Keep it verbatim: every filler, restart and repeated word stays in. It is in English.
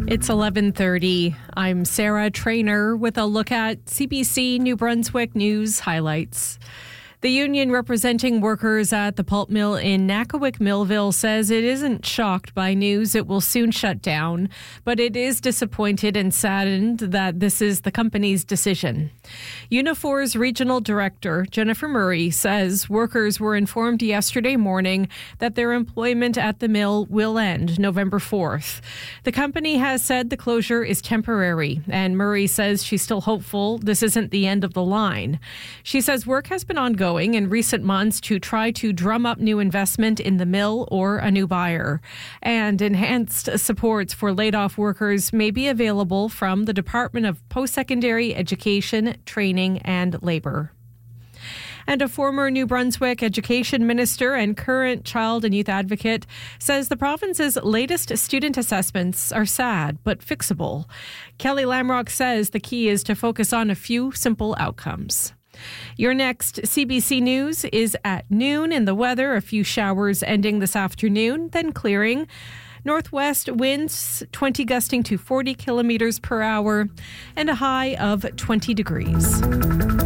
It's eleven thirty. I'm Sarah Trainer with a look at C B C New Brunswick News highlights. The union representing workers at the pulp mill in Nakawik Millville says it isn't shocked by news it will soon shut down, but it is disappointed and saddened that this is the company's decision. Unifor's regional director, Jennifer Murray, says workers were informed yesterday morning that their employment at the mill will end November fourth. The company has said the closure is temporary, and Murray says she's still hopeful this isn't the end of the line. She says work has been ongoing in recent months to try to drum up new investment in the mill or a new buyer. And enhanced supports for laid-off workers may be available from the Department of Post-Secondary Education, Training and Labour. And a former New Brunswick education minister and current child and youth advocate says the province's latest student assessments are sad but fixable. Kelly Lamrock says the key is to focus on a few simple outcomes. Your next C B C News is at noon. In the weather, a few showers ending this afternoon, then clearing. Northwest winds twenty gusting to forty kilometers per hour and a high of twenty degrees.